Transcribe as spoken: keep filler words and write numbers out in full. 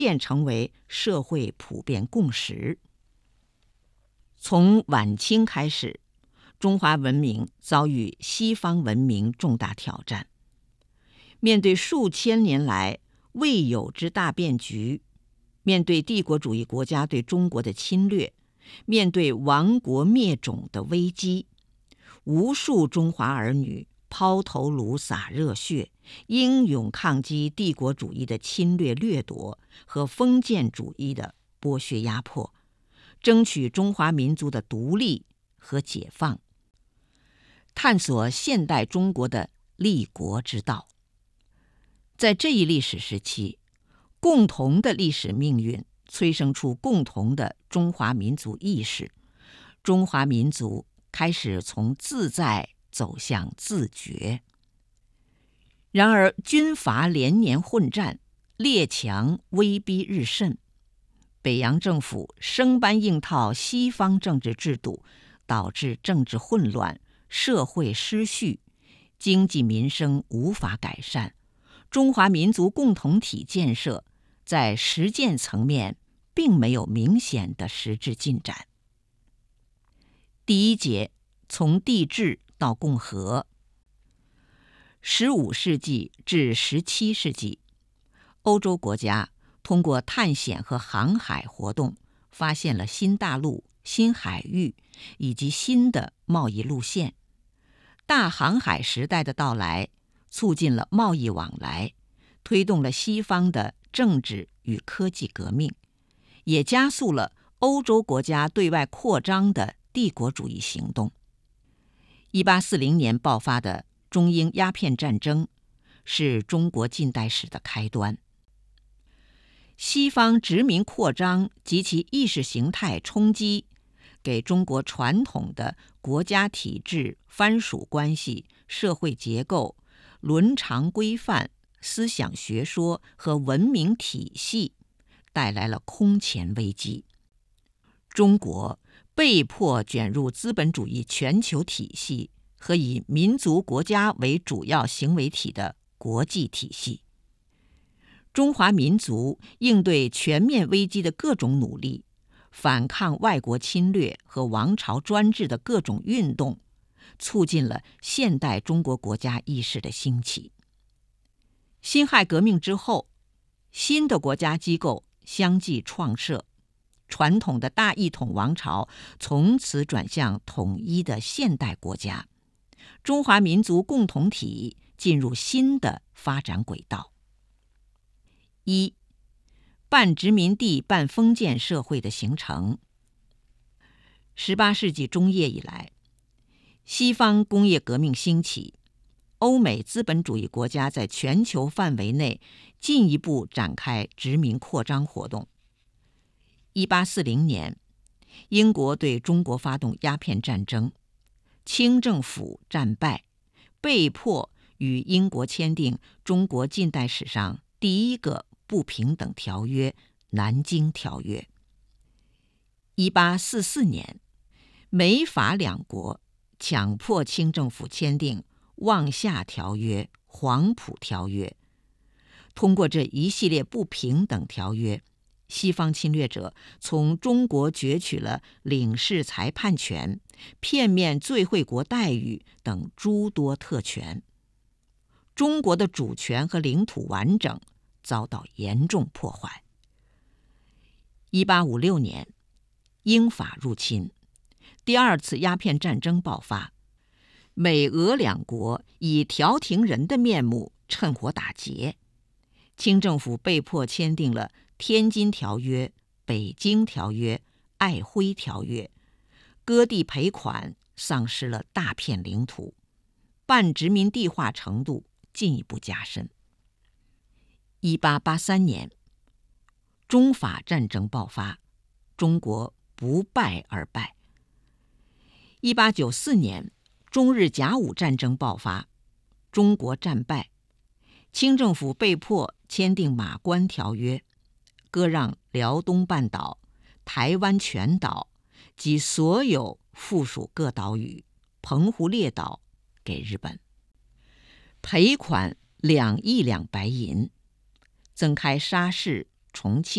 渐成为社会普遍共识。从晚清开始，中华文明遭遇西方文明重大挑战。面对数千年来未有之大变局，面对帝国主义国家对中国的侵略，面对亡国灭种的危机，无数中华儿女抛头颅洒热血，英勇抗击帝国主义的侵略掠夺和封建主义的剥削压迫，争取中华民族的独立和解放，探索现代中国的立国之道。在这一历史时期，共同的历史命运催生出共同的中华民族意识，中华民族开始从自在走向自觉。然而军阀连年混战，列强威逼日甚，北洋政府生搬硬套西方政治制度，导致政治混乱，社会失序，经济民生无法改善，中华民族共同体建设在实践层面并没有明显的实质进展。第一节，从帝制到共和。十五世纪至十七世纪，欧洲国家通过探险和航海活动，发现了新大陆、新海域以及新的贸易路线。大航海时代的到来，促进了贸易往来，推动了西方的政治与科技革命，也加速了欧洲国家对外扩张的帝国主义行动。一八四零年爆发的中英鸦片战争是中国近代史的开端。西方殖民扩张及其意识形态冲击，给中国传统的国家体制、藩属关系、社会结构、伦常规范、思想学说和文明体系带来了空前危机。中国被迫卷入资本主义全球体系和以民族国家为主要行为体的国际体系。中华民族应对全面危机的各种努力，反抗外国侵略和王朝专制的各种运动，促进了现代中国国家意识的兴起。辛亥革命之后，新的国家机构相继创设，传统的大一统王朝从此转向统一的现代国家，中华民族共同体进入新的发展轨道。一、半殖民地半封建社会的形成。十八世纪中叶以来，西方工业革命兴起，欧美资本主义国家在全球范围内进一步展开殖民扩张活动。一八四零年，英国对中国发动鸦片战争，清政府战败，被迫与英国签订中国近代史上第一个不平等条约《南京条约》。一八四四年，美法两国强迫清政府签订《望厦条约》《黄埔条约》。通过这一系列不平等条约，西方侵略者从中国攫取了领事裁判权、片面最惠国待遇等诸多特权，中国的主权和领土完整遭到严重破坏。一八五六年，英法入侵，第二次鸦片战争爆发，美俄两国以调停人的面目趁火打劫，清政府被迫签订了《天津条约》《北京条约》《瑷珲条约》，割地赔款，丧失了大片领土，半殖民地化程度进一步加深。一八八三年，中法战争爆发，中国不败而败。一八九四年，中日甲午战争爆发，中国战败，清政府被迫签订《马关条约》，割让辽东半岛、台湾全岛及所有附属各岛屿、澎湖列岛给日本，赔款两亿两白银，增开沙市、重庆、